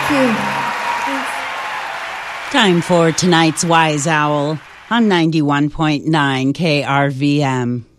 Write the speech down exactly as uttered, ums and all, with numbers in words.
you. Time for tonight's Wise Owl on ninety-one point nine K R V M.